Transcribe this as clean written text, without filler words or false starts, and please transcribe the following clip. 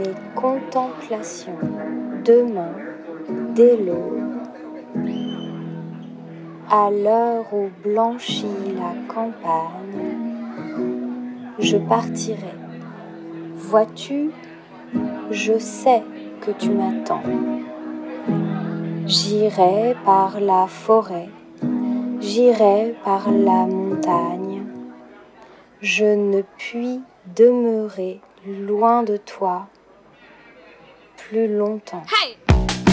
mes contemplations. Demain, dès l'aube, à l'heure où blanchit la campagne, je partirai. Vois-tu, je sais que tu m'attends. J'irai par la forêt, j'irai par la montagne. Je ne puis demeurer loin de toi plus longtemps. Hey!